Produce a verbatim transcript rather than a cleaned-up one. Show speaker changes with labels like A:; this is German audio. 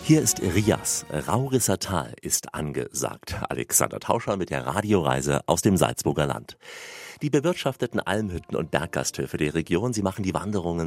A: Hier ist Rias. Raurisser Tal ist angesagt. Alexander Tauscher mit der Radioreise aus dem Salzburger Land. Die bewirtschafteten Almhütten und Berggasthöfe der Region, sie machen die Wanderungen